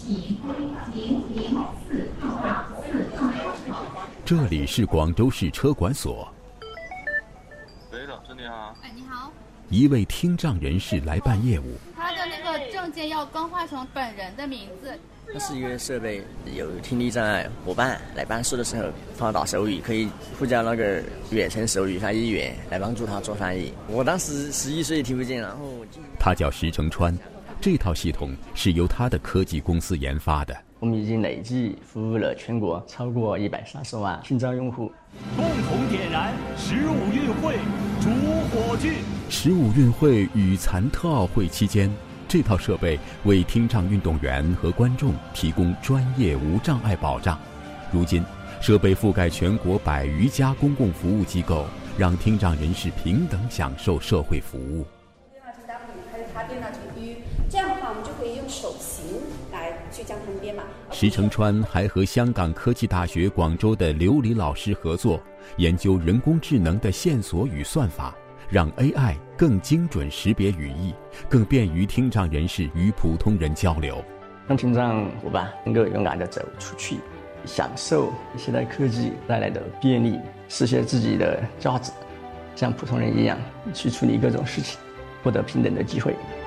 这里是广州市车管所。 喂，老师你好。 哎，你好。 一位听障人士来办业务， 他的那个证件要更换成本人的名字。 它是一个设备，有听力障碍伙伴来办事的时候放到手语，可以附加那个远程手语翻译员来帮助他做翻译。我当时11岁听不见，然后他叫石成川，这套系统是由他的科技公司研发的。 我们已经累计服务了全国超过130万听障用户。 共同点燃15运会主火炬。 15运会与残特奥会期间，这套设备为听障运动员和观众提供专业无障碍保障。如今，设备覆盖全国100余家公共服务机构，让听障人士平等享受社会服务。 电脑乘 W 还有它电脑乘 U， 这样的话我们就可以用手型来去将它们编码。 石成川还和香港科技大学广州的刘黎老师合作，研究人工智能的线索与算法，让 AI 更精准识别语义，更便于听障人士与普通人交流， 让听障伙伴能够勇敢地走出去，享受现代科技带来的便利，实现自己的价值，像普通人一样去处理各种事情，获得平等的机会。